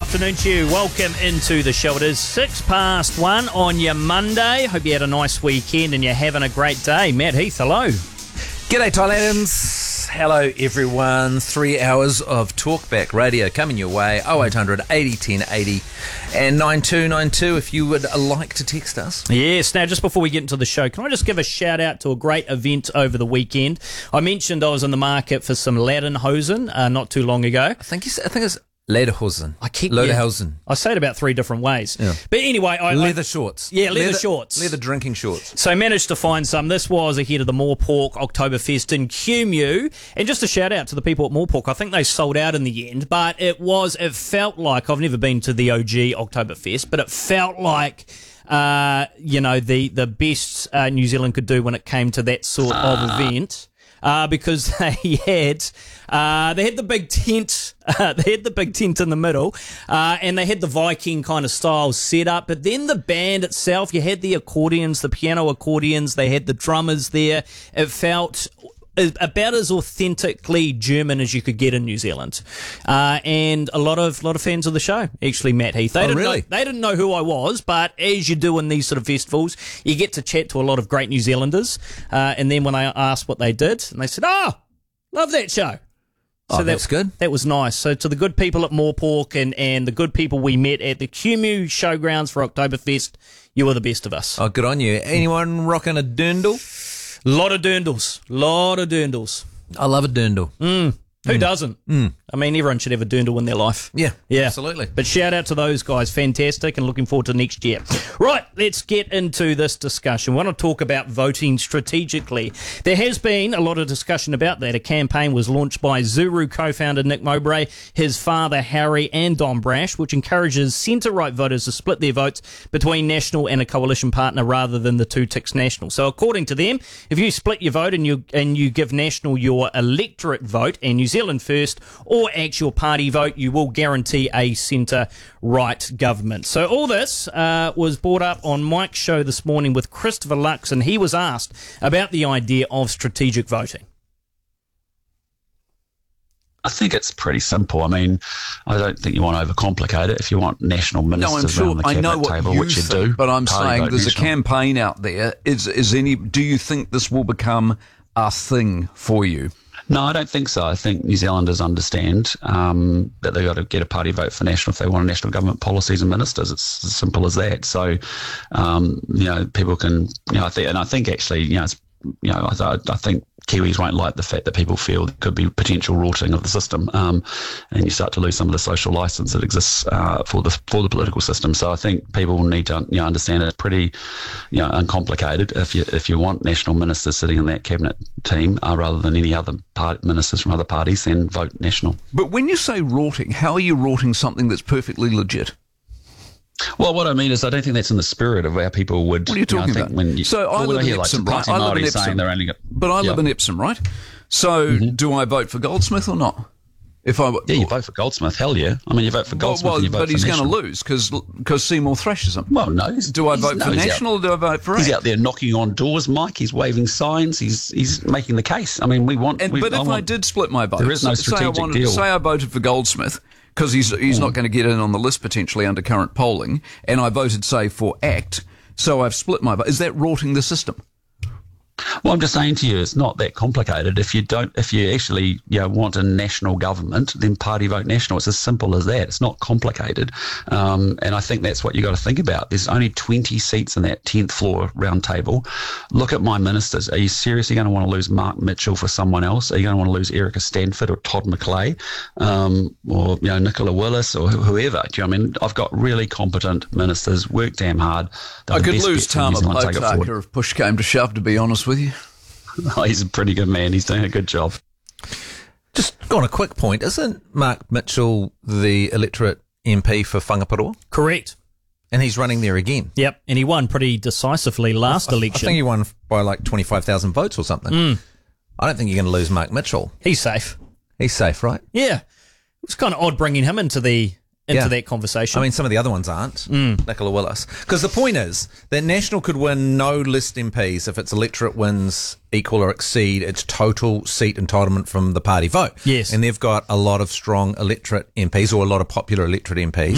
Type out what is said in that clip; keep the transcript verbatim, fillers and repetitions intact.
afternoon to you. Welcome into the show. It is six past one on your Monday. Hope you had a nice weekend and you're having a great day. Matt Heath, hello. G'day, Thailanders. Hello, everyone. Three hours of talkback radio coming your way. oh eight hundred eighty ten eighty and nine two nine two if you would like to text us. Yes. Now, just before we get into the show, can I just give a shout out to a great event over the weekend? I mentioned I was in the market for some Lederhosen uh, not too long ago. I think you said, I think it's Lederhosen. I keep Lederhosen. Yeah, I say it about three different ways. Yeah. But anyway, I leather I, shorts. Yeah, leather, leather shorts. Leather drinking shorts. So I managed to find some. This was ahead of the Moorpork Oktoberfest in Cumeu. And just a shout out to the people at Moorpork. I think they sold out in the end, but it was, it felt like, I've never been to the O G Oktoberfest, but it felt like, uh, you know, the, the best uh, New Zealand could do when it came to that sort of event. Uh, because they had uh, they had the big tent, uh, they had the big tent in the middle, uh, and they had the Viking kind of style set up. But then the band itself, you had the accordions, the piano accordions, they had the drummers there. It felt about as authentically German as you could get in New Zealand, uh, and a lot of lot of fans of the show. Actually, Matt Heath, they oh, didn't really? know, they didn't know who I was, but as you do in these sort of festivals, you get to chat to a lot of great New Zealanders, uh, and then when I asked what they did, and they said, "Oh, love that show." So oh, that's that, good. That was nice. So to the good people at Moorpork and, and the good people we met at the Cumeu Showgrounds for Oktoberfest, you were the best of us. Oh, good on you. Anyone rocking a dirndl? Lot of dirndls. Lot of dirndls. I love a dirndl. Mm. Who mm. doesn't? Mm. I mean, everyone should have a dirndl in their life. Yeah, yeah, absolutely. But shout out to those guys. Fantastic, and looking forward to next year. Right, let's get into this discussion. We want to talk about voting strategically. There has been a lot of discussion about that. A campaign was launched by Zuru co-founder Nick Mowbray, his father Harry, and Don Brash, which encourages centre-right voters to split their votes between National and a coalition partner rather than the two ticks National. So according to them, if you split your vote and you and you give National your electorate vote and New Zealand First or actual party vote, you will guarantee a centre-right government. So all this uh, was brought up on Mike's show this morning with Christopher Lux, and he was asked about the idea of strategic voting. I think it's pretty simple. I mean, I don't think you want to overcomplicate it. If you want national ministers no, I'm sure, around the cabinet I know what table, you which you think, do, but I'm saying there's national. a campaign out there. Is is any? Do you think this will become a thing for you? No, I don't think so. I think New Zealanders understand um, that they've got to get a party vote for national if they want national government policies and ministers. It's as simple as that. So, um, you know, people can, you know, I think, and I think actually, you know, it's, you know, I, I think Kiwis won't like the fact that people feel there could be potential rorting of the system, um, and you start to lose some of the social license that exists uh, for the for the political system. So I think people need to, you know, understand it's pretty, you know, uncomplicated. If you if you want national ministers sitting in that cabinet team uh, rather than any other part, ministers from other parties, then vote national. But when you say rorting, how are you rorting something that's perfectly legit? Well, what I mean is I don't think that's in the spirit of how people would... What are you talking you know, I about? When you, so I well, live in hear, Epsom, like, right? I live in Saying Epsom, they're only got, but I live yeah. in Epsom, right? So mm-hmm. do I vote for Goldsmith or not? If I Yeah, you vote for Goldsmith, hell yeah. I mean, you vote for Goldsmith well, well, and you vote but for he's going to National. lose because Seymour thrashes him. Well, no. Do I vote no, for National out, or do I vote for He's A C T? out there knocking on doors, Mike. He's waving signs. He's he's making the case. I mean, we want... And, we, but I if want, I did split my vote, there is no say, I strategic wanted, deal. say I voted for Goldsmith because he's he's mm. not going to get in on the list potentially under current polling, and I voted, say, for ACT, so I've split my vote. Is that rorting the system? Well, I'm just saying to you, it's not that complicated. If you don't, if you actually, you know, want a national government, then party vote national. It's as simple as that. It's not complicated, um, and I think that's what you got to think about. There's only twenty seats in that tenth floor round table. Look at my ministers. Are you seriously going to want to lose Mark Mitchell for someone else? Are you going to want to lose Erica Stanford or Todd McClay, um, or you know Nicola Willis or whoever? Do you know what I mean? I've got really competent ministers. Work damn hard. They're I the could best lose bets in New Tama Zealand. Take it forward. Potaka if push came to shove, to be honest with you. Oh, he's a pretty good man. He's doing a good job. Just on a quick point, isn't Mark Mitchell the electorate M P for Whangaparoa? Correct. And he's running there again. Yep, and he won pretty decisively last I, election. I think he won by like twenty-five thousand votes or something. Mm. I don't think you're going to lose Mark Mitchell. He's safe. He's safe, right? Yeah. It was kind of odd bringing him into the into yeah. that conversation. I mean, some of the other ones aren't. Mm. Nicola Willis. Because the point is that National could win no list M Ps if its electorate wins equal or exceed its total seat entitlement from the party vote. Yes. And they've got a lot of strong electorate M Ps or a lot of popular electorate M Ps.